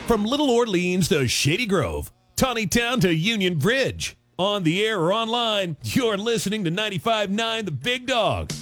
From Little Orleans to Shady Grove, Tawnytown to Union Bridge. On the air or online, you're listening to 95.9 The Big Dog.